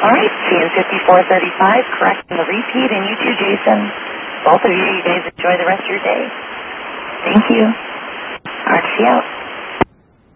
All right, CN5435, correcting the repeat, and you too, Jason. Both of you, you guys enjoy the rest of your day. Thank you. RTC out.